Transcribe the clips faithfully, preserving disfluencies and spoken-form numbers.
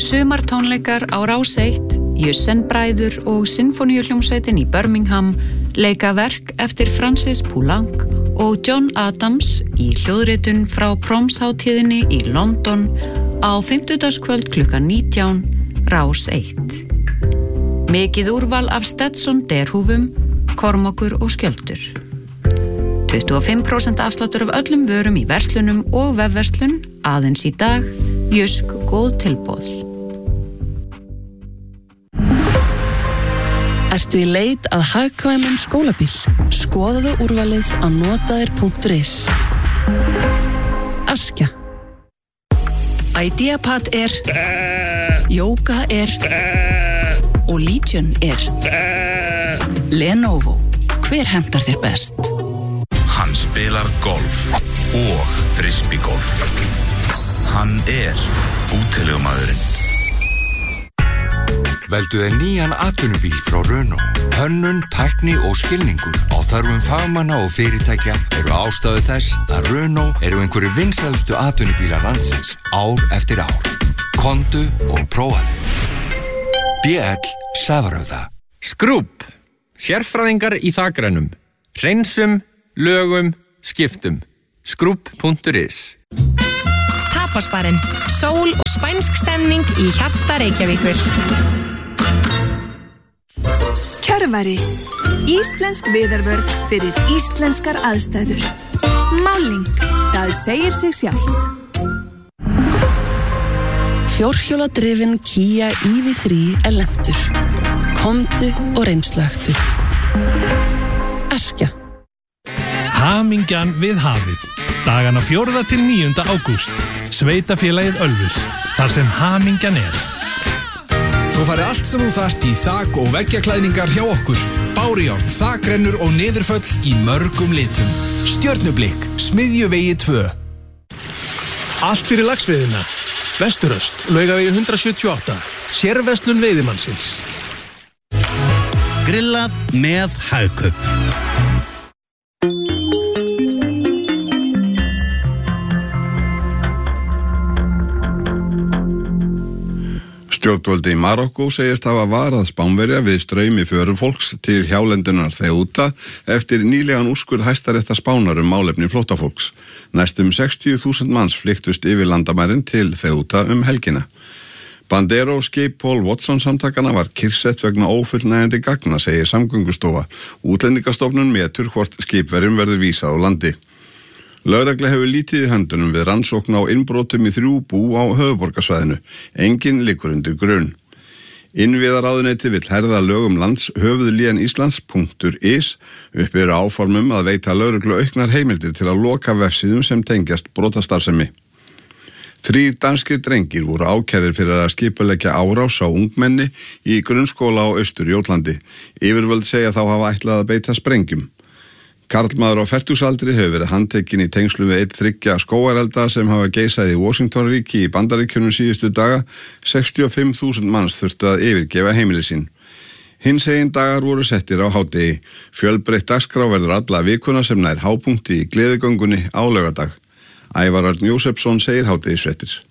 Sumartónleikar á Rás eitt, Jussen-bræður og Sinfoníuhljómsveitin í Birmingham leika verk eftir Francis Poulenc og John Adams í hljóðritun frá Proms-hátíðinni í London á fimmtudagskvöld klukkan nítján, Rás eitt. Mikið úrval af Stetson derhúfum, kormokur og skjöldur. tuttugu og fimm prósent afsláttur af öllum vörum í verslunum og vefverslun, aðeins í dag, Jysk góð tilboð. Ertu í leit að hagkvæmum skólabíl? Skoðaðu úrvalið á notaðir punktur is. Askja. Ideapad er, Yoga er og Legion er. Lenovo. Hver hentar þér best? Hann spilar golf og frisbeegolf. Hann er útilegumaðurinn. Veldu þér nýjan atvinnubíl frá Renault. Hönnun, tækni og skilningur á þörfum fagmanna og fyrirtækja eru ástæðu þess að Renault eru einhverju vinsælustu atvinnubílar landsins ár eftir ár. Komdu og prófaðu. B L Safarauða. Skrúbb. Sérfræðingar í þakrænum. Hreinsum, lögum, skiptum. Skrúbb punktur is. Tapasbarinn. Sól og spænsk stemning í hjarta Reykjavíkur. Kjörvari. Íslensk viðarvörn fyrir íslenskar aðstæður. Máling. Það segir sig sjálft. Fjórhjóladrifin Kia í ví þrjú er lentur. Komdu og reynslögtu. Askja. Hamingjan við hafið. Dagana fjórða til níunda ágúst. Sveitafélagið Ölfus. Þar sem hamingjan er. Þú farið allt sem þú þarft í þak- og veggjaklæðningar hjá okkur. Bárujárn, þakrennur og niðurföll í mörgum litum. Stjörnublikk, Smiðjuvegi tvö. Allt fyrir laxveiðina. Vesturöst, Laugavegi hundrað sjötíu og átta. Sérverslun veiðimannsins. Grillað með Hagkaup. Stjórnvöldi í Marokkó segist hafa varað Spánverja við straumi förufólks til hjálendunar Ceuta eftir nýlegan úrskurð Hæstaréttar Spánar um málefni flóttafólks. Næstum sextíu þúsund manns flyktust yfir landamærin til Ceuta um helgina. Bandero skip Paul Watson samtakana var kyrrsett vegna ófullnægjandi gagna, segir Samgöngustofa. Útlendingastofnun metur hvort skipverjum verður vísað á landi. Lögregla hefur lítið í höndunum við rannsókn á innbrotum í þrjú bú á höfuðborgarsvæðinu. Enginn liggur undir grun. Innviðaráðuneyti vill herða lög um landshöfuðlén Íslands punktur is uppi eru áformum að veita lögreglu auknar heimildir til að loka vefsíðum sem tengjast brotastarfsemi. Þrír danskir drengir voru ákærðir fyrir að skipuleggja árás á ungmenni í grunnskóla á Austur-Jótlandi. Yfirvöld segja þá hafa ætlað að beita sprengjum. Karlmaður á fertugsaldri hefur verið handtekinn í tengslu við einn þriggja skógarelda sem hafa geisað í Washington-ríki í Bandaríkjunum síðustu daga. sextíu og fimm þúsund manns þurftu að yfirgefa heimili sín. Hinsegin dagar voru settir á hádegi. Fjölbreytt dagskrá verður alla vikuna sem nær hápunkti í gleðigöngunni á laugardag. Ævar Örn Jósefsson segir hádegisfréttir.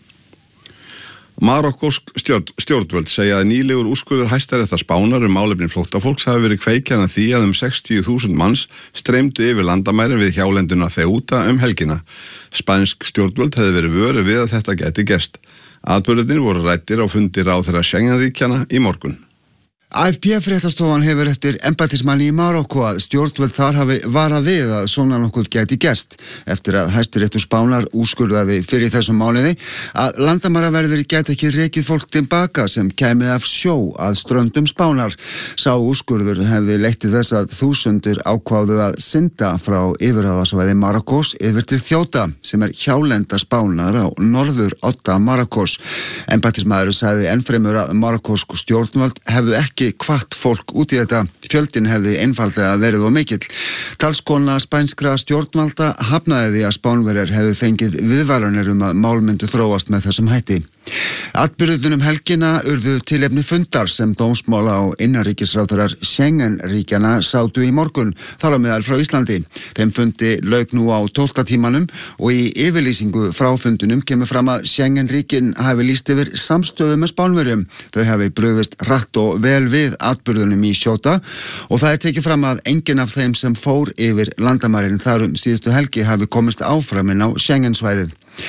Marokkósk stjórn, stjórnvöld segja að nýlegur úrskurður Hæstaréttar Spánar um málefni flóttafólks hafi verið kveikjan að því að um sextíu þúsund manns streymdu yfir landamærin við hjálenduna Ceuta um helgina. Spænsk stjórnvöld hefði verið vöruð við að þetta gæti gerst. Atburðirnir voru ræddir á fundi ráðherra Schengen-ríkjanna í morgun. A F P-fréttastofan hefur eftir embættismanni í Marokkó að stjórnvöld þar hafi varað við að svona nokkuð gæti gerst eftir að Hæstiréttur Spánar úrskurðaði fyrir þessum mánuði að landamæraverðir gæti ekki rekið fólk tilbaka sem kæmi af sjó að ströndum Spánar. Sá úrskurður hefði leitt til þess að þúsundir ákváðu að synda frá yfirráðasvæði Marokkós yfir til Þjóta sem er hjálenda Spánar á norður odda Marokkós. Embættismaður sagði ennfremur að marokkósk stjórnvöld hefðu ekki ekki hvatt fólk út í þetta. Fjöldin hefði einfaldlega verið og mikill. Talskona spænskra stjórnvalda hafnaði því að Spánverjar hefði fengið viðvaranir um að mál myndu þróast með þessum hætti. Atburðunum helgina urðu tilefni fundar sem dómsmála og innanríkisráðherrar Schengen-ríkjana sátu í morgun, þar á meðal frá Íslandi. Þeim fundi lauk nú á tólfta tímanum og í yfirlýsingu frá fundunum kemur fram að Schengen-ríkin hafi lýst yfir samstöðu með Spánverjum. Þau hafi brugðist hratt og vel við atburðunum í Sjóta og það er tekið fram að enginn af þeim sem fór yfir landamærin þar um síðustu helgi hafi komist áfram inn á Schengen-svæðið.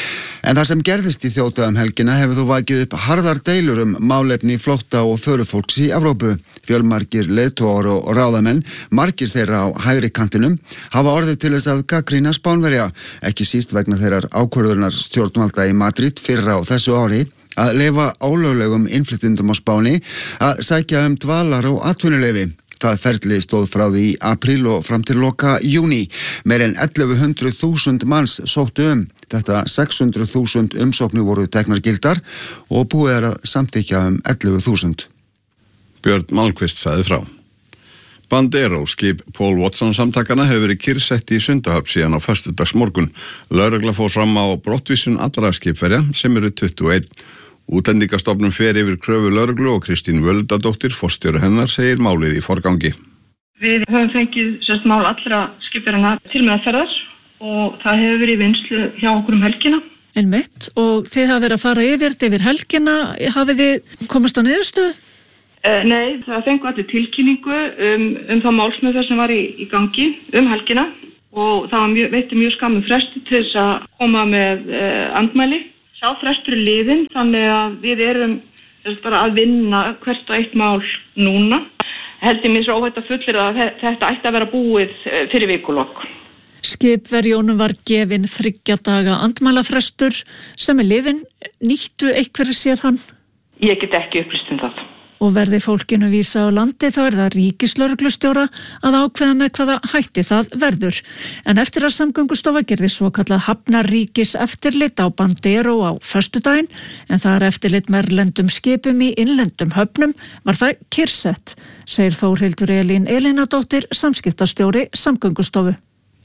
En það sem gerðist í Þjóta um helgina hefur þó vakið upp harðar deilur um málefni flótta og förufólks í Evrópu. Fjölmargir leiðtogar og ráðamenn, margir þeirra á hægri kantinum, hafa orðið til þess að gagnrýna Spánverja, ekki síst vegna þeirrar ákvörðunar stjórnvalda í Madrid fyrra á þessu ári að leyfa ólöglegum innflytjendum á Spáni að sækja um dvalar og atvinnuleyfi. Það ferli stóð frá því í apríl og fram til loka júní. Meir en ellefu hundruð þúsund manns sóttu um. Þetta sex hundruð þúsund umsóknir voru teknar gildar og búið er að samþykkja um ellefu þúsund. Björn Malmqvist sagði frá. Bandero, skip Paul Watson samtakana, hefur verið kyrrsett í Sundahöfn síðan á föstudags morgun. Lögregla fór fram á brottvísun allra skipverja sem eru tuttugu og eitt. Útlendingastofnun fer yfir kröfu lögreglu og Kristín Völdadóttir, forstjóri hennar, segir málið í forgangi. Við höfum fengið sérst mál allra skipverjana til meðferðar og það hefur verið í vinnslu hjá okkur um helgina. Einmitt, og þið hafa verið að fara yfir yfir helgina, hafið þið komast á niðurstöðu? Uh, nei, það fengu allir tilkynningu um, um það málsmeðferð sem var í, í gangi um helgina og það var mjög, veitti mjög skamum fresti til þess að koma með uh, andmæli. Sá frestur er liðinn, þannig að við erum bara að vinna hvert og eitt mál núna. Heldur mér svo óhætt að fullir að þetta ætti að vera búið fyrir vikulok. Skipverjónum var gefin þriggja daga andmælafrestur sem er liðinn. Nýttu einhverju sér hann? Ég get ekki upplýst um það. Og verði fólkinu vísa á landi þá er það ríkislögreglustjóra að ákveða með hvaða hætti það verður. En eftir að Samgöngustofa gerði svokallað hafnarríkis eftirlit á Bandero á föstudaginn, en það er eftirlit með erlendum skipum í innlendum höfnum, var það kyrrsett, segir Þórhildur Elín Elínadóttir, samskiptastjóri Samgöngustofu.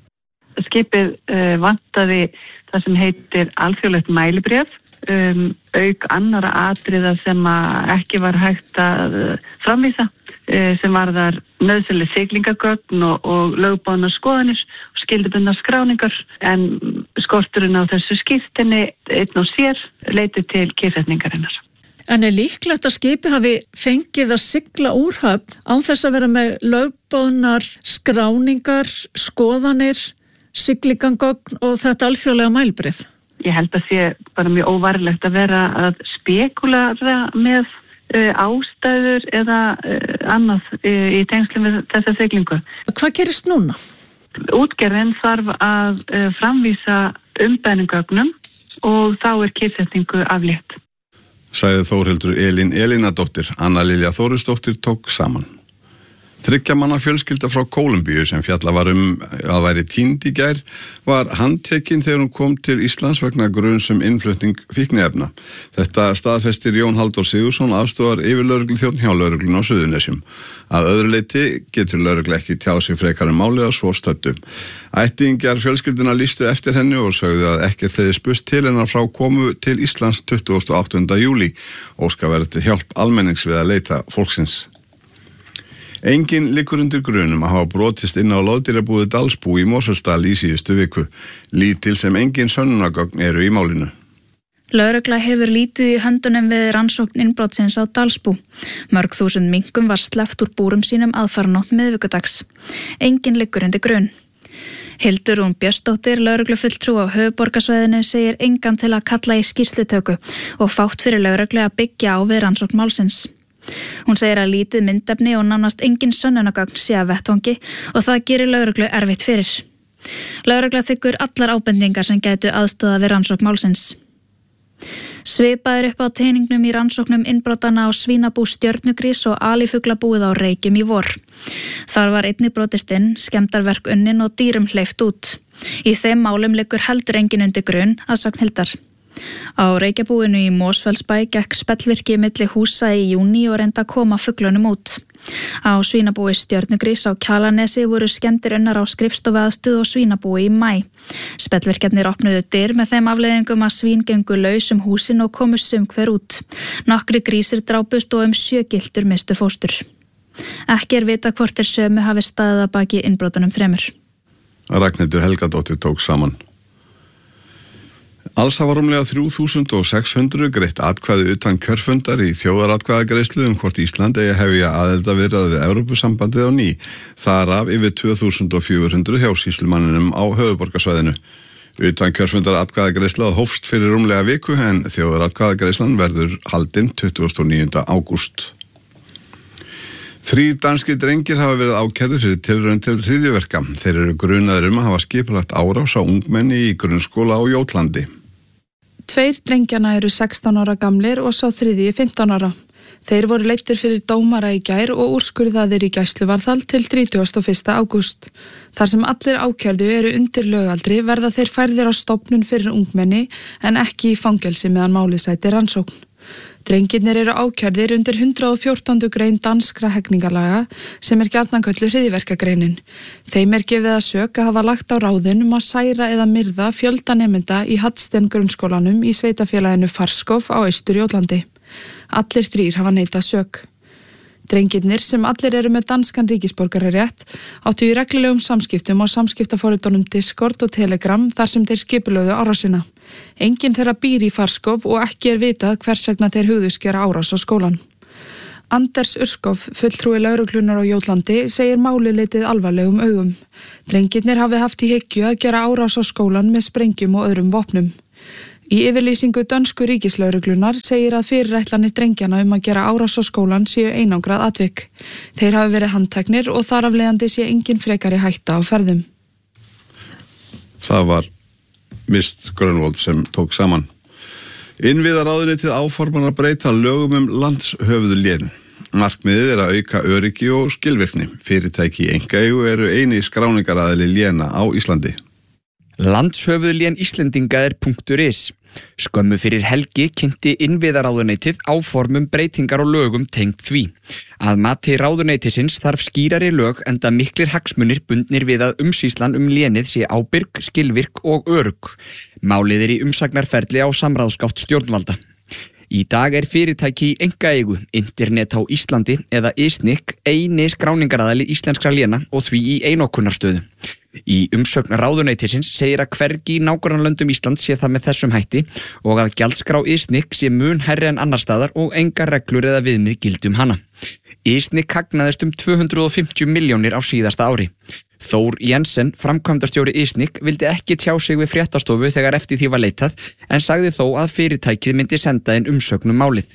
Skipið uh, vantaði það sem heitir alþjóðlegt mælibréf, Um, auk annara atriða sem ekki var hægt að framvísa, uh, sem var þar nauðsynleg siglingagögn og, og lögbáðnar skoðanir og skyldubundnar skráningar, en skorturinn á þessu skírteini einn og sér leiti til kyrrsetningarinnar. En er líklegt að skipi hafi fengið að sigla úr höfn án þess að vera með lögbáðnar skráningar, skoðanir, siglingagögn og þetta alþjóðlega mælbréf? Ég held að sé bara mjög óvarlegt að vera að spekúlara með uh, ástæður eða uh, annað uh, í tengslum við þessa siglingu. Hvað gerist núna? Útgerðin þarf að uh, framvísa umbæningögnum og þá er kyrrsetningu aflétt. Sagði Þórhildur Elín Elínadóttir. Anna Lilja Þórisdóttir tók saman. Þriggja manna fjölskylda frá Kólumbíu sem fjalla var um að væri týnd í gær var handtekinn þegar hún kom til Íslands vegna gruns um innflutning fíkniefna. Þetta staðfestir Jón Halldór Sigurðsson, aðstofar yfirlögregluþjónn hjá lögreglunni á Suðurnesjum. Að öðru leyti getur lögregla ekki tjáð sig frekar um málið að svo stöddu. Ættingjar fjölskylduna lýstu eftir henni og sögðu að ekki þeir spust til hennar frá komu til Íslands tuttugasta og áttunda júlí. Óska verið til hjálp almennings við að leita fólksins. Enginn liggur undir grunum að hafa brotist inn á loðdýrabúið Dalsbú í Mosfellsdal í síðustu viku. Lítil sem engin sönnunargögn eru í málinu. Lögregla hefur lítið í höndunum við rannsókn innbrotsins á Dalsbú. Mörg þúsund minkum var sleppt úr búrum sínum aðfaranótt miðvikudags. Enginn liggur undir grun. Hildur Rún Björnsdóttir, lögreglufulltrú á höfuðborgarsvæðinu, segir engan til að kalla í skýrslutöku og fátt fyrir lögreglu að byggja á við rannsókn málsins. Hún segir að lítið myndefni og nánast engin sönnunargögn sé að vettvangi og það gerir lögreglu erfitt fyrir. Lögregla þiggur allar ábendingar sem gætu aðstoða við rannsókn málsins. Svipaður upp á teiningnum í rannsóknum innbrotana á svínabú Stjörnugrís og alifuglabúið á Reykjum í vor. Þar var einnig brotist inn, skemmdarverk unnin og dýrum hleypt út. Í þeim málum liggur heldur engin undir grun að sögn Hildar. Á Reykjabúinu í Mosfellsbæ gekk spellvirki milli húsa í júní og reynda að koma fuglunum út. Á svínabúi Stjörnugrís á Kjalarnesi voru skemmdir unnar á skrifstofu aðstöðu og svínabúi í maí. Spellvirkjarnir opnuðu dyr með þeim afleiðingum að svín gengu laus um húsin og komu sum hver út. Nokkri grísir drápust og um sjö giltur mistu fóstur. Ekki er vita hvort þeir sömu hafi staðið að baki innbrotunum þremur. Ragnhildur Helgadóttir tók saman. Alls hafa rúmlega þrjú þúsund sex hundruð greitt atkvæði utan kjörfundar í þjóðaratkvæðagreiðslu um hvort Ísland eigi að hefja aðildarviðræður við Evrópusambandið á ný, þar af yfir tvö þúsund fjögur hundruð hjá sýslumanninum á höfuðborgarsvæðinu. Utan kjörfundar atkvæðagreiðsla hófst fyrir rúmlega viku en þjóðaratkvæðagreiðslan verður haldin tuttugasta og níunda ágúst. Þrír danskir drengir hafa verið ákærðir fyrir tilraun til hryðjuverka. Þeir eru grunaðir um að hafa skipulagt árás á ungmenni í grunnskóla á Jótlandi. Tveir drengjana eru sextán ára gamlir og sá þriðji fimmtán ára. Þeir voru leiddir fyrir dómara í gær og úrskurðaðir í gæsluvarðhald til þrítugasta og fyrsta ágúst. Þar sem allir ákærðu eru undir lögaldri verða þeir færðir á stofnun fyrir ungmenni en ekki í fangelsi meðan málið sæti rannsókn. Drengirnir eru ákærðir undir hundrað og fjórtándu grein danskra hegningarlaga sem er gjarnan kölluð hryðjuverkagreinin. Þeim er gefið að sök að hafa lagt á ráðin um að særa eða myrða fjölda nemenda í Hadsten grunnskólanum í sveitafélaginu Farskov á Austur-Jótlandi. Allir þrír hafa neitað sök. Drengirnir sem allir eru með danskan ríkisborgararétt áttu í reglulegum samskiptum á samskiptaforritunum Discord og Telegram þar sem þeir skipulögðu árásina. Enginn þeirra býr í Farskov og ekki er vitað hvers vegna þeir hugðust gera árás á skólan. Anders Urskov, fulltrúi lögreglunar á Jótlandi, segir málið litið alvarlegum augum. Drengirnir hafi haft í hyggju að gera árás á skólan með sprengjum og öðrum vopnum. Í yfirlýsingu dönsku ríkislauruglunar segir að fyrirætlanir drengjana um að gera árás á skólan séu einangrað atvik. Þeir hafi verið handteknir og þar af leiðandi sé engin frekari hætta á ferðum. Það var Mist Grönvold sem tók saman. Innviðaráðuneytið áformar að breyta lögum um landshöfuðlén. Markmiðið er að auka öryggi og skilvirkni. Fyrirtæki í einkaeigu eru eini skráningaraðili léna á Íslandi. Landshöfuðlén Íslendinga er punktur is. Skömmu fyrir helgi kynnti innviðaráðuneytið áformum breytingar og lögum tengt því. Að mati ráðuneytisins þarf skýrari lög enda miklir hagsmunir bundnir við að umsýslan um lénið sé ábyrg, skilvirk og örugg. Málið er í umsagnarferli á samráðsgátt stjórnvalda. Í dag er fyrirtæki í einkaeigu, Internet á Íslandi eða ISNIC, eini skráningaraðali íslenskra léna og því í einokunarstöðu. Í umsögn ráðuneytisins segir að hvergi í nágrannalöndum Íslands sé það með þessum hætti og að gjaldskrá ISNIC sé mun hærri en annar staðar og engar reglur eða viðmið gildi um hana. ISNIC hagnaðist um tvö hundruð og fimmtíu milljónir á síðasta ári. Þór Jensen, framkvæmdastjóri ISNIC, vildi ekki tjá sig við fréttastofu þegar eftir því var leitað en sagði þó að fyrirtækið myndi senda inn umsögn um málið.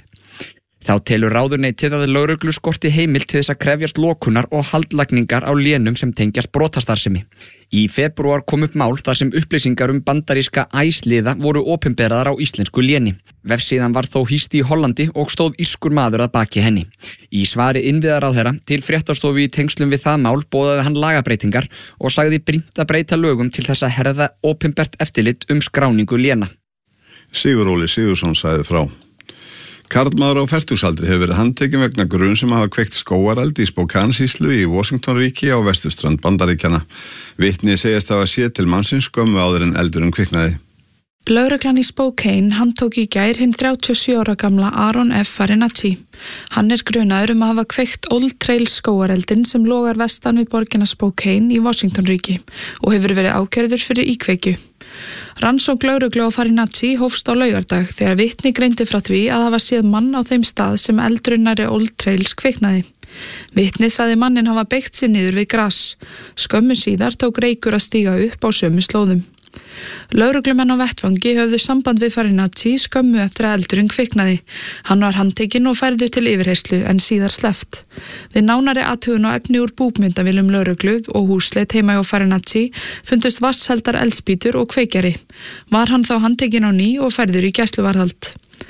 Þá telur ráðuneytið að lögreglu skorti heimild til þess að krefjast lokunar og haldlagningar á lénum sem tengjast brotastarfsemi. Í febrúar kom upp mál þar sem upplýsingar um bandaríska æsliða voru opinberaðar á íslensku léni. Vefsíðan var þó hýst í Hollandi og stóð írskur maður að baki henni. Í svari innviðaráðherra til fréttastofu í tengslum við það mál boðaði hann lagabreitingar og sagði brýnt að breyta lögum til þess að herða opinbert eftirlit um skráningu léna. Sigur Óli Sigursson sagði frá. Karlmaður á fertugsaldri hefur verið handtekinn vegna grun sem hafa kveikt skógareld í Spokane-sýslu í Washington-ríki á vesturströnd Bandaríkjanna. Vitni segjast hafa séð til mannsins skömmu áður en eldurinn kviknaði. Lögreglan í Spokane handtók í gær hinn þrjátíu og sjö ára gamla Aaron F. Farinacci. Hann er grunaður um að hafa kveikt Old Trail skógareldin sem logar vestan við borgina Spokane í Washington-ríki og hefur verið ákærður fyrir íkveikju. Rannsókn lögreglu á Farinacci hófst á laugardag þegar vitni greindi frá því að hafa séð mann á þeim stað sem eldrunnari Old Trails kviknaði. Vitni sagði mannin hafa beygt sig niður við gras. Skömmu síðar tók reykur að stíga upp á sömu slóðum. Lögreglumenn á vettvangi höfðu samband við Farinacci skömmu eftir að eldurinn kviknaði. Hann var handtekinn og færður til yfirheyrslu en síðar sleppt. Við nánari athugun á efni úr búkmyndavélum lögreglu og húsleit heima hjá Farinacci fundust vatnsheldar eldspýtur og kveikjari. Var hann þá handtekinn á ný og færður í gæsluvarðhald.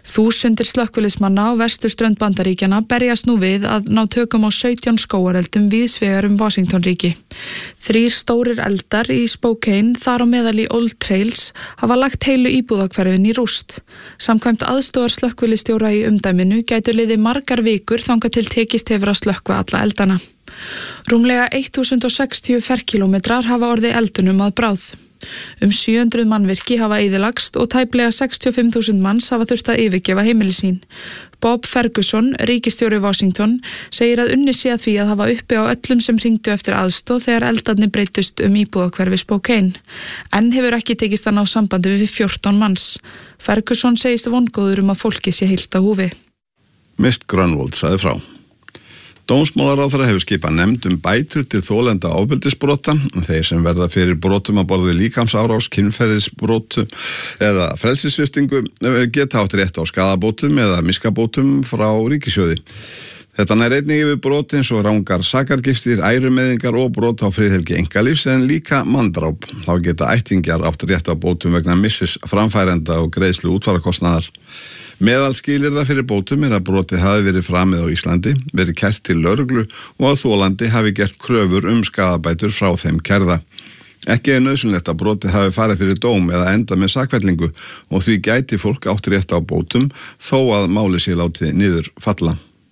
Þúsundir slökkviliðsmanna á vesturströnd Bandaríkjanna berjast nú við að ná tökum á sautján skógareldum víðsvegar um Washington-ríki. Þrír stórir eldar í Spokane, þar á meðal í Old Trails, hafa lagt heilu íbúðahverfin í rúst. Samkvæmt aðstoðar slökkviliðsstjóra í umdæminu gætu liðið margar vikur þangað til tekist hefur að slökkva alla eldana. Rúmlega þúsund sextíu ferkílómetrar hafa orðið eldunum að bráð. Um sjö hundruð mannvirki hafa eyðilagst og tæplega sextíu og fimm þúsund manns hafa þurft að yfirgefa heimili sín. Bob Ferguson, ríkisstjóri Washington, segir að unnið sé að því að hafa uppi á öllum sem hringdu eftir aðstoð þegar eldarnir breyttust um íbúðahverfi Spokane. Enn hefur ekki tekist að ná sambandi við fjórtán manns. Ferguson segist vongóður um að fólki sé heilt á húfi. Mist Grönvold sagði frá. Dómsmálaráðherra hefur skipað nefnd um bætur til þolenda ofbeldisbrota. Þeir sem verða fyrir brotum að borði líkamsárás, kynferðisbrotu eða frelsissviptingu geta átt rétt á skaðabótum eða miskabótum frá ríkissjóði. Þetta nær einnig yfir brot eins og rangar sakargiftir, ærumeðingar og brot á friðhelgi einkalífs en líka manndráp. Þá geta ættingjar átt rétt á bótum vegna missis framfærenda og greiðslu útfararkostnaðar. Meðal skilyrða fyrir bótum er að brotið hafi verið framið á Íslandi, verið kært til lögreglu og að þolandi hafi gert kröfur um skaðabætur frá þeim kærða. Ekki er nauðsynlegt að brotið hafi farið fyrir dóm eða enda með sakfellingu og því gæti fólk átt rétt á bótum þó að máli sé látið niður falla.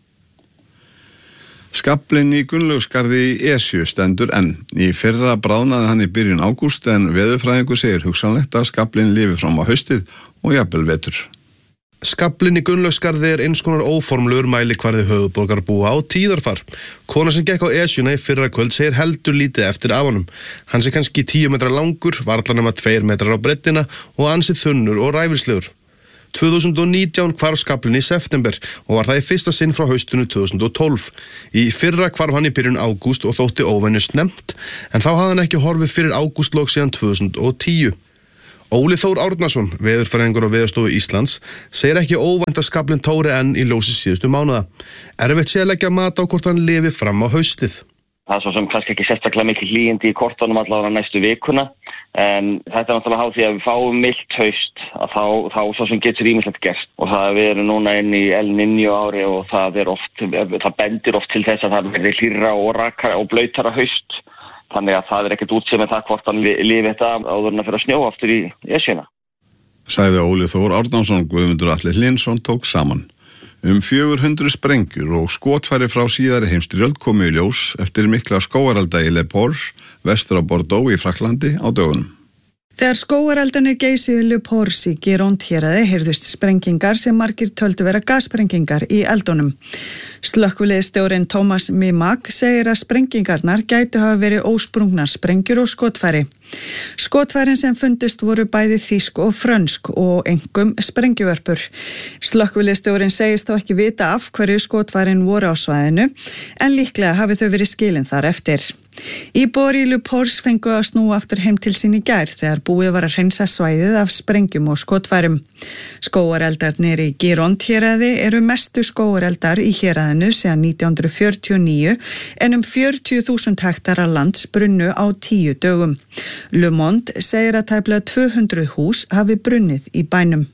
Skaflinn í Gunnlaugsskarði í Esju stendur enn. Í fyrra bráðnaði hann í byrjun ágúst en veðurfræðingur segir hugsanlegt að skaflinn lifi fram á haustið og jafnvel vetur. Skaflinn í Gunnlaugsskarði er eins konar óformlegur mælikvarði höfuðborgarbúa á tíðarfar. Kona sem gekk á Esjuna í fyrra kvöld segir heldur lítið eftir af honum. Hann sé kannski tíu metra langur, varla nema tveir metrar á brettina og ansið þunnur og ræfilslegur. tvö þúsund og nítján hvarf skaflinn í september og var það í fyrsta sinn frá haustinu tvö þúsund og tólf. Í fyrra hvarf hann í byrjun ágúst og þótti óvenju snemmt, en þá hafði hann ekki horfið fyrir ágústlok síðan tvö þúsund og tíu. Óli Þór Árnason, veðurfræðingur á Veðurstofu Íslands, segir ekki óvænt að skaflinn tóri enn í ljósi síðustu mánuða. Erfitt sé að leggja mat á hvort hann lifi fram á haustið. Það er svo sem kannski ekki sérstaklega mikil hlýindi í kortunum allavega næstu vikuna, en þetta er náttúrulega háð því að við fáum milt haust, að þá, þá svo sem getur ýmislegt gerst. Og það við erum núna inn í El Niño ári og það er oft, það bendir oft til þess að það verði hlýrra og rakara og blautara haust. Þannig að það er ekkert útsið með það hvort hann lifi þetta áður en að fyrir að snjóa aftur í Esjuna. Sagði Óli Þór Árnason. Guðmundur Atli Hlynsson tók saman. Um fjögur hundruð sprengjur og skotfæri frá síðari heimsstyrjöld komu í ljós eftir mikla skógarelda í Le Port, vestur á Bordeaux í Frakklandi á dögunum. Þegar skógareldanir geysi í Le Port í Gironde-héraði heyrðust sprengingar sem margir töldu vera gassprengingar í eldunum. Slökkviliðsstjórinn Thomas Mimak segir að sprengingarnar gætu hafa verið ósprungnar sprengjur og skotfæri. Skotfærin sem fundust voru bæði þýsk og frönsk og engum sprengjuvörpur. Slökkviliðsstjórinn segist þó ekki vita af hverju skotfærin voru á svæðinu en líklega hafi þau verið skilin þar eftir. Íbúar í Le Port fengu að snúa aftur heim til sín í gær þegar búið var að hreinsa svæðið af sprengjum og skotfærum. Skógareldarnir í Gironde-héraði eru mestu skógareldar í héraðinu síðan nítján hundruð fjörutíu og níu en um fjörutíu þúsund hektara lands brunnu á tíu dögum. Le Monde segir að tæplega tvö hundruð hús hafi brunnið í bænum.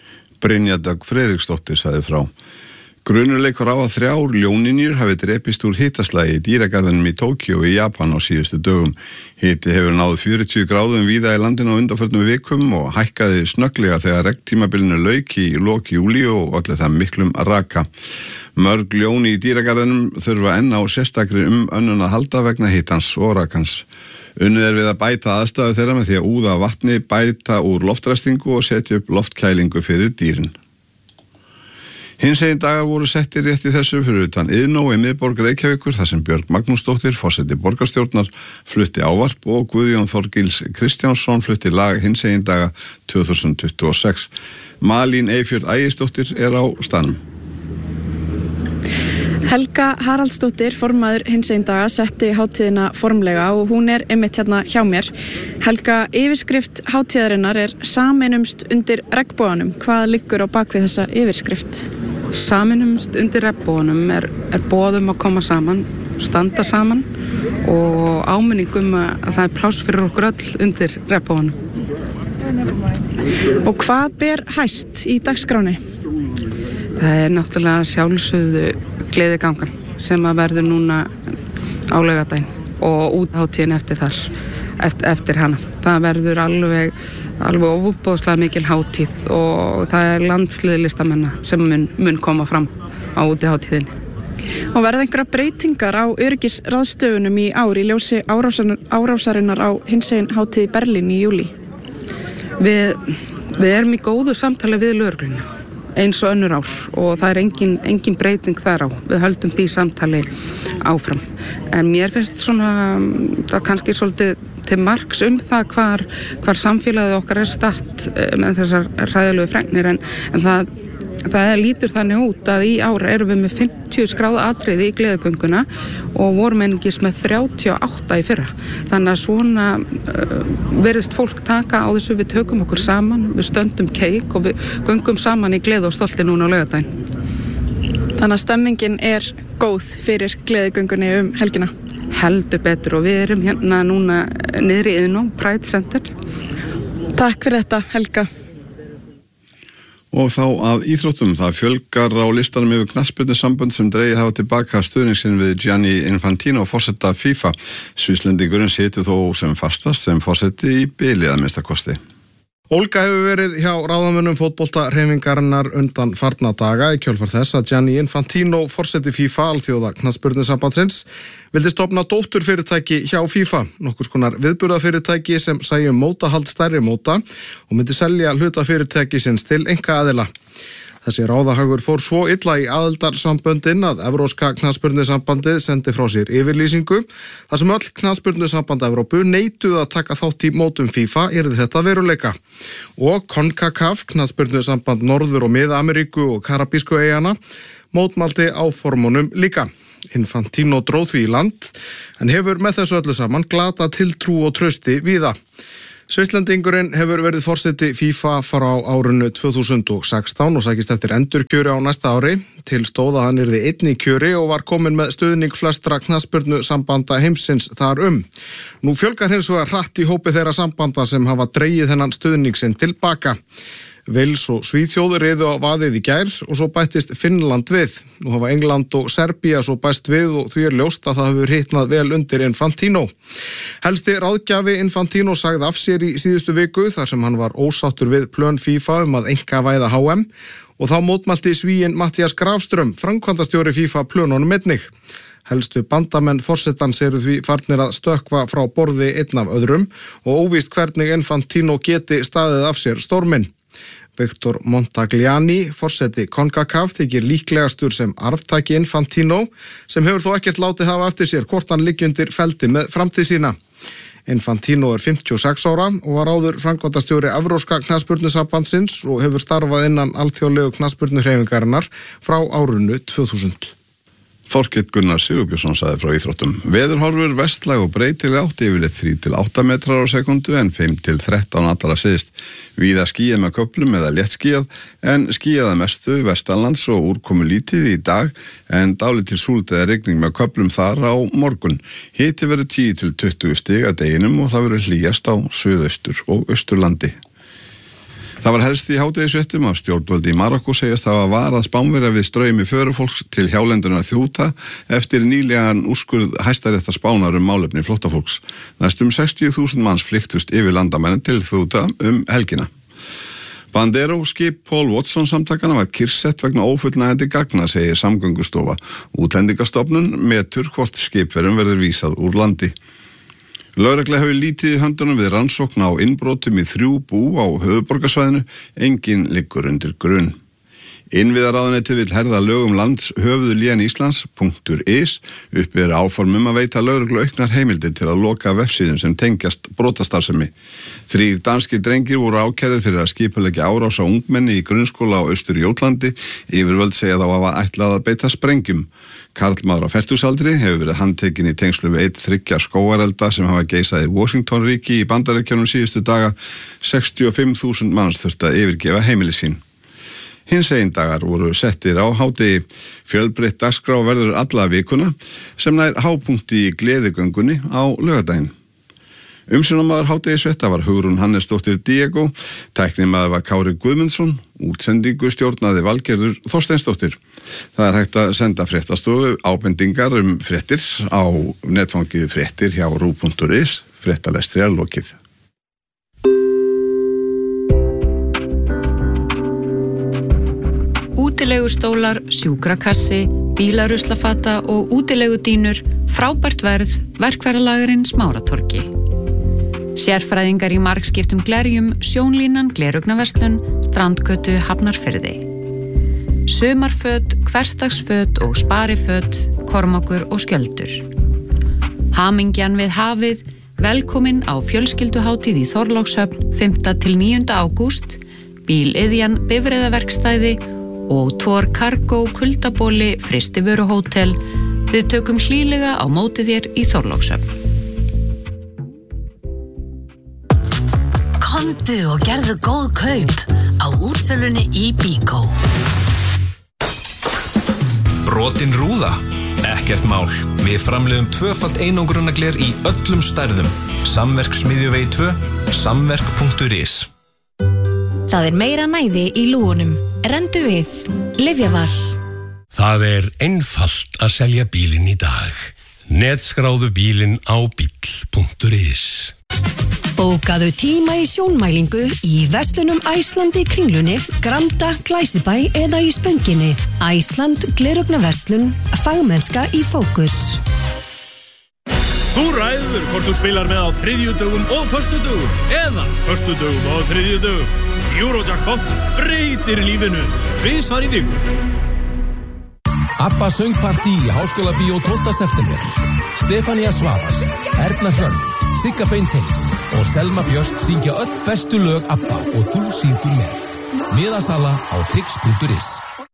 Brynja Dögg Friðriksdóttir sagði frá. Grunur leikur á að þrjár ljóninjur hafi drepist úr hitaslagi í dýragarðinum í Tókíó í Japan á síðustu dögum. Hiti hefur náð fjörutíu gráðum víða í landinu á undanförnum vikum og hækkaði snögglega þegar regntímabilinu lauk í lok júlí og allir það miklum raka. Mörg ljón í dýragarðinum þurfa enn á sérstakri um önnun að halda vegna hitans og rakans. Unnið er við að bæta aðstæðu þeirra með því að úða vatni, bæta úr loftræstingu og setja upp loftkælingu fyrir dýrin. Hinsegin dagar voru settir rétt í þessu fyrir utan Iðnó í miðborg Reykjavíkur þar sem Björg Magnúsdóttir, forseti borgarstjórnar, flutti ávarp og Guðjón Þorgils Kristjánsson flutti lag hinsegin daga tvö þúsund tuttugu og sex. Malín Eyfjörð Ægisdóttir er á staðnum. Helga Haraldsdóttir, formaður hinsegin daga, setti hátíðina formlega og hún er einmitt hérna hjá mér. Helga, yfirskrift hátíðarinnar er Sameinumst undir regnboganum. Hvað liggur á bakvið þessa yfirskrift? Sameinumst undir regnboganum er, er boðum að koma saman, standa saman og áminningum að það er pláss fyrir okkur öll undir regnboganum. Og hvað ber hæst í dagskráni? Það er náttúrulega sjálfsögðu gleðigangan sem að verður núna á laugardaginn og úthátíðin eftir þar, eftir, eftir hana. Það verður alveg, alveg óbúðslega mikil hátíð og það er landslið listamenn sem mun, mun koma fram á úthátíðinni. Og verða einhverja breytingar á öryggisráðstöfunum í ár í ljósi árásarinnar, árásarinnar á hinsegin hátíð í Berlín í júlí? Við, við erum í góðu samtali við lögregluna eins og önnur ár og það er engin, engin breyting þar á. Við höldum því samtali áfram. En mér finnst svona, það kannski svolítið til marks um það hvar, hvar samfélagið okkar er statt með þessar hræðilegu fregnir en, en það Það lítur þannig út að í ára erum við með fimmtíu skráða atriði í gleðigönguna og vorum einungis með þrjátíu og átta í fyrra. Þannig að svona uh, verðist fólk taka á þessu, við tökum okkur saman, við stöndum keik og við göngum saman í gleði og stolti núna á laugardaginn. Þannig að stemmingin er góð fyrir gleðigöngunni um helgina? Heldur betur og við erum hérna núna niðri í Iðnó, Pride Center. Takk fyrir þetta, Helga. Og þá að íþróttum, það fjölgar á listanum yfir knattspyrnusambönd sem dregið hafa tilbaka stuðningsinn við Gianni Infantino, forseta FIFA. Svíslendingurinn situr þó sem fastast sem forseti í bili að minnsta kosti. Ólga hefur verið hjá ráðamönnum fótboltahreyfingarinnar undan farna daga í kjölfar þess að Gianni Infantino, forseti FIFA, alþjóða knattspyrnusambandsins, vildi stofna dótturfyrirtæki hjá FIFA, nokkurs konar viðburðafyrirtæki sem sæjum mótahald stærri móta og myndi selja hlutafyrirtækisins til einkaaðila. Þessi ráðahagur fór svo illa í aðildarsamböndin að Evrópska knattspyrnusambandið sendi frá sér yfirlýsingu þar sem öll knattspyrnusamband Evrópu neituðu að taka þátt í mótum FIFA yrði þetta veruleika. Og CONCACAF, knattspyrnusamband Norður- og Mið-Ameríku og Karabísku eyjana, mótmælti áformunum líka. Infantino dróð því í land en hefur með þessu öllu saman glatað tiltrú og trausti víða. Svisslendingurinn hefur verið forseti FIFA frá árinu tvö þúsund og sextán og sækist eftir endurkjöri á næsta ári. Til stóð að hann yrði einn í kjöri og var komin með stuðning flestra knattspyrnusambanda heimsins þar um. Nú fjölgar hins vegar hratt í hópi þeirra sambanda sem hafa dregið þennan stuðning sinn tilbaka. Wales og Svíþjóð riðu á vaðið í gær og svo bættist Finnland við. Nú hafa England og Serbía svo bæst við og því er ljóst að það hefur hitnað vel undir Infantino. Helsti ráðgjafi Infantino sagði af sér í síðustu viku þar sem hann var ósáttur við plön FIFA um að einkavæða H M og þá mótmælti Svíinn Mattias Grafström, framkvæmdastjóri FIFA, plönunum einnig. Helstu bandamenn forsetans eru því farnir að stökkva frá borði einn af öðrum og óvíst hvernig Infantino geti staðið af sér storminn. Victor Montagliani, forseti CONCACAF, þykir líklegastur sem arftaki Infantino sem hefur þó ekkert látið hafa eftir sér hvort hann liggi undir feldi með framtíð sína. Infantino er fimmtíu og sex ára og var áður framkvæmdastjóri Evrópska knattspyrnusambandsins og hefur starfað innan alþjóðlegu knattspyrnuhreyfingarinnar frá árinu tvö þúsund. Þorkell Gunnar Sigurbjörnsson sagði frá íþróttum. Veðurhorfur vestlæg og breytileg átt yfirleitt þrír til átta metrar á sekundu en fimm til þrettán allra syðst. Víða skýjað með köflum eða létt skýjað en skýjað að mestu vestanlands og úrkomu lítið í dag en dálítil súld eða rigning með köflum þar á morgun. Hiti verður tíu til tuttugu stig að deginum og það verður hlýjast á suðaustur og austurlandi. Það var helst í hádegisvéttum að stjórnvöld í Marokko segjast hafa varað Spánverja við straumi förufólks til hjálendunar Þjúta eftir nýlegan úrskurð Hæstaréttar Spánar um málefni flóttafólks. Næstum sextíu þúsund manns flykktust yfir landamærin til Þjúta um helgina. Bandero skip Paul Watson samtakana var kyrrsett vegna ófullnægjandi gagna, segir Samgöngustofa. Útlendingastofnun metur hvort skipverjum verður vísað úr landi. Lögregla hefur lítið í höndunum við rannsókn á innbrotum í þrjú bú á höfuðborgarsvæðinu, enginn liggur undir grun. Innviðaráðuneytið vill herða lög um landshöfuðlén Íslands punktur is uppi er áformum að veita lögreglu auknar heimildir til að loka vefsíðum sem tengjast brotastarfsemi. Þrír danskir drengir voru ákærðir fyrir að skipuleggja árás á ungmenni í grunnskóla á Austur-Jótlandi. Yfirvöld segja þá að hafa ætlað að beita sprengjum. Karlmaður á fertugsaldri hefur verið handtekinn í tengslu við einn þriggja skógarelda sem hafa geisað í Washington ríki í Bandaríkjunum síðustu daga. sextíu og fimm þúsund manns þurftu að yfirgefa heimili sín. Hinsegin dagar voru settir á hádegi. Fjölbreytt dagskrá verður alla vikuna sem nær hápunkti í gleðigöngunni á laugardaginn. Umsjónarmaður hádegisfrétta var Hugrún Hannesdóttir Diego, tæknimaður var Kári Guðmundsson, útsendingu stjórnaði Valgerður Þorsteinsdóttir. Það er hægt að senda fréttastofu ábendingar um fréttir á netfangið fréttir hjá rú punktur is, fréttalestri er lokið. Útilegustólar, sjúkrakassi, bílaruslafata og útilegudínur, frábært verð, verkfæralagarinn Smáratorgi. Sérfræðingar í margskiptum glerjum, sjónlínan, glerugnaverslun, strandgötu, Hafnarfirði. Sumarföt, hversdagsföt og spariföt, Kormákur og Skjöldur. Hamingjan við hafið, velkomin á fjölskylduhátíð í Þorlákshöfn fimmta til níunda ágúst, bíliðjan, bifreiðaverkstæði og Tor Cargo kuldabóli Frystivöruhótel. Við tökum hlýlega á móti þér í Þorlákshöfn. Komdu og gerðu góð kaup á útsölunni í Bíkó. Brotin rúða? Ekkert mál. Við framleiðum tvöfalt einangrunargler í öllum stærðum. Samverk Smiðjuvegi tvö, samverk punktur is. Það er meira næði í lúgunum. Rendu við. Lyfjaval. Það er einfalt að selja bílinn í dag. Netskráðu bílinn á bíll punktur is. Bókaðu tíma í sjónmælingu í verslunum Æsland í Kringlunni, Granda, Glæsibæ eða í Spönginni. Æsland, glerugnaverslun, fagmennska í fókus. Þú ræður hvort þú spilar með á þriðjudögum og föstudögum eða föstudögum og þriðjudögum. Eurojackpot breytir lífinu tvisvar í viku. Abba söngpartí í Háskóla Bíó tólfta september. Stefania Svavas, Erna Hrönn, Sigga Beinteins og Selma Björst syngja öll bestu lög Abba og þú syngur með. Miðasala á tix punktur is.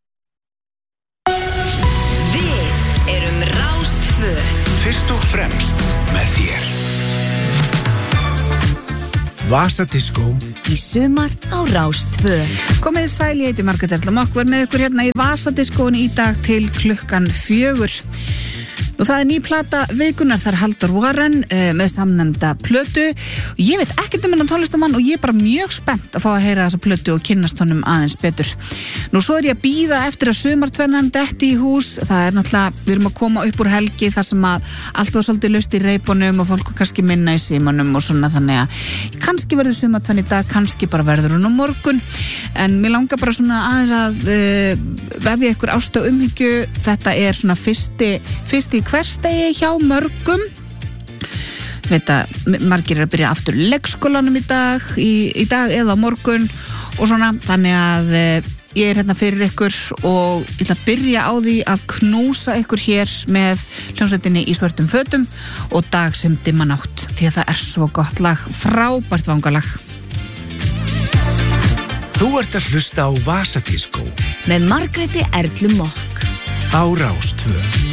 Við erum Rás tvö. Fyrst og fremst með þér. Vasadiskó í sumar á Rás tvö. Komið sæl, ég heiti Margrét Erla Mokk, verð með ykkur hérna í Vasadiskóinu í dag til klukkan fjögur. Nú það er ný plata vikunar, þar Halldór Warren uh, með samnefnda plötu. Ég veit ekkert um hennan tónlistamann og ég er bara mjög spennt að fá að heyra þessa plötu og kynnast honum aðeins betur. Nú svo er ég að bíða eftir að sumartvennan detti í hús. Það er náttúrulega, við erum að koma upp úr helgi þar sem að allt var svolítið laust í reipunum og fólk kannski minna í símanum og svona, þannig að kannski verður sumartvenn í dag, kannski bara verður hún á morgun. En mér langar bara svona aðeins að uh, vefja ykkur ást og umhyggju. Þetta er svona fyrsti, fyrsti hversdegi hjá mörgum. Veit að margir er að byrja aftur leikskólanum í dag, í, í dag eða morgun og svona, þannig að uh, ég er hérna fyrir ykkur og ég ætla að byrja á því að knúsa ykkur hér með hljómsveitinni í svörtum fötum og Dag sem dimma nátt, því að það er svo gott lag, frábært vangalag. Þú ert að hlusta á Vasadiskó með Margréti Erlu Mokk á Rás tvö.